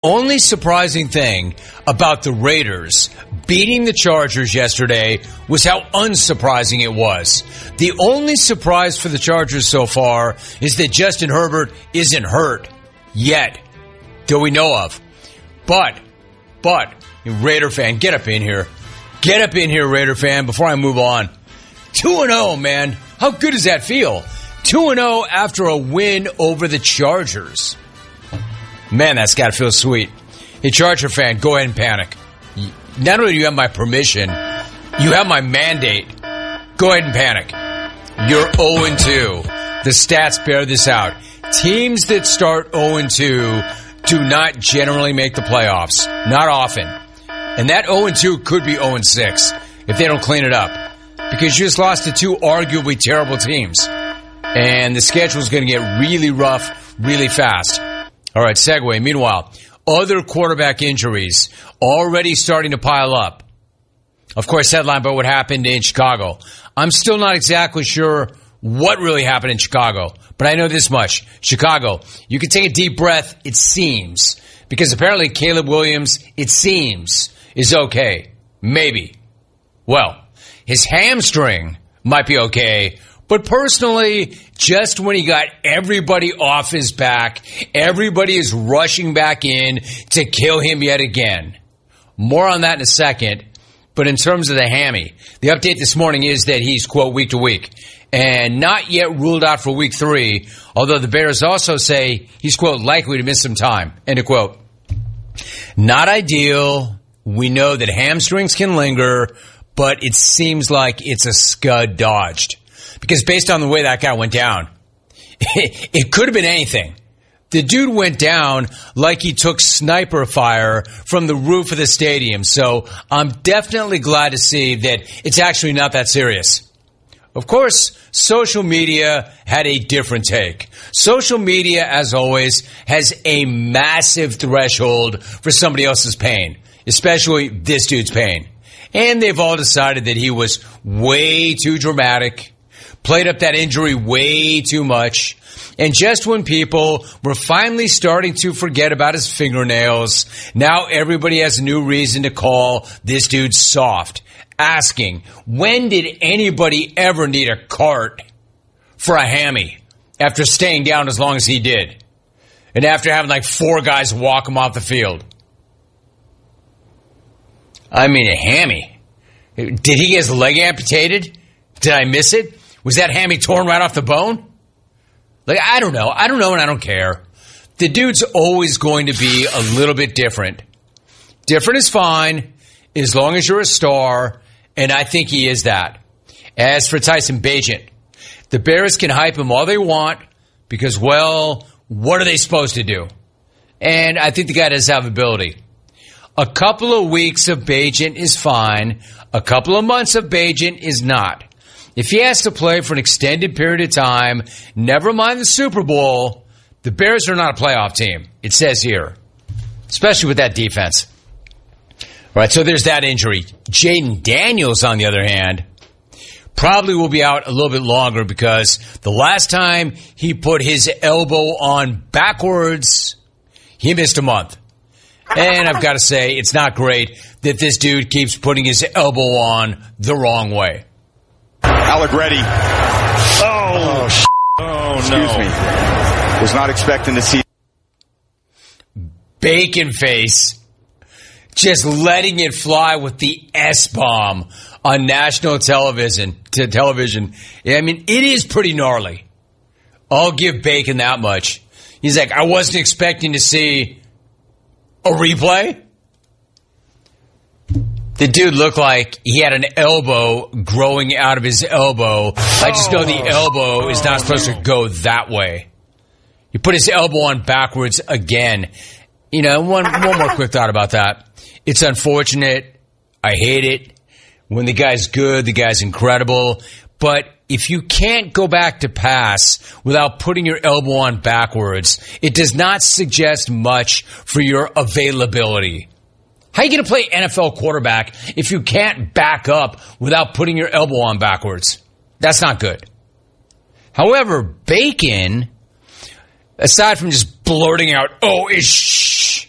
only surprising thing about the Raiders beating the Chargers yesterday was how unsurprising it was. The only surprise for the Chargers so far is that Justin Herbert isn't hurt yet, that we know of. But, Raider fan, get up in here. Get up in here, Raider fan, before I move on. 2-0, man. How good does that feel? 2-0 after a win over the Chargers. Man, that's got to feel sweet. Hey, Charger fan, go ahead and panic. Not only do you have my permission, you have my mandate. Go ahead and panic. You're 0-2. The stats bear this out. Teams that start 0-2 do not generally make the playoffs. Not often. And that 0-2 could be 0-6 if they don't clean it up. Because you just lost to two arguably terrible teams. And the schedule is going to get really rough, really fast. All right, segue. Meanwhile, other quarterback injuries already starting to pile up. Of course, headline about what happened in Chicago. I'm still not exactly sure what really happened in Chicago, but I know this much. Chicago, you can take a deep breath, it seems. Because apparently Caleb Williams, it seems, is okay. Maybe. Well, his hamstring might be okay, but personally, just when he got everybody off his back, everybody is rushing back in to kill him yet again. More on that in a second. But in terms of the hammy, the update this morning is that he's, quote, week to week. And not yet ruled out for week 3, although the Bears also say he's, quote, likely to miss some time, end of quote. Not ideal. We know that hamstrings can linger, but it seems like it's a scud dodged. Because based on the way that guy went down, it could have been anything. The dude went down like he took sniper fire from the roof of the stadium. So I'm definitely glad to see that it's actually not that serious. Of course, social media had a different take. Social media, as always, has a massive threshold for somebody else's pain, especially this dude's pain. And they've all decided that he was way too dramatic, played up that injury way too much. And just when people were finally starting to forget about his fingernails, now everybody has a new reason to call this dude soft, asking, when did anybody ever need a cart for a hammy after staying down as long as he did? And after having like 4 guys walk him off the field. I mean, a hammy. Did he get his leg amputated? Did I miss it? Was that hammy torn right off the bone? Like, I don't know. I don't know and I don't care. The dude's always going to be a little bit different. Different is fine as long as you're a star, and I think he is that. As for Tyson Bagent, the Bears can hype him all they want because, well, what are they supposed to do? And I think the guy does have ability. A couple of weeks of Bagent is fine. A couple of months of Bagent is not. If he has to play for an extended period of time, never mind the Super Bowl, the Bears are not a playoff team, it says here, especially with that defense. All right, so there's that injury. Jaden Daniels, on the other hand, probably will be out a little bit longer because the last time he put his elbow on backwards, he missed a month. And I've got to say, it's not great that this dude keeps putting his elbow on the wrong way. Allegretti. Excuse me. Was not expecting to see. Bacon face. Just letting it fly with the S-bomb on national television. I mean, it is pretty gnarly. I'll give Bacon that much. He's like, I wasn't expecting to see a replay. The dude looked like he had an elbow growing out of his elbow. I just know the elbow is not supposed to go that way. You put his elbow on backwards again. You know, one more quick thought about that. It's unfortunate. I hate it. When the guy's good, the guy's incredible. But if you can't go back to pass without putting your elbow on backwards, it does not suggest much for your availability. How are you going to play NFL quarterback if you can't back up without putting your elbow on backwards? That's not good. However, Bacon, aside from just blurting out, oh, ish,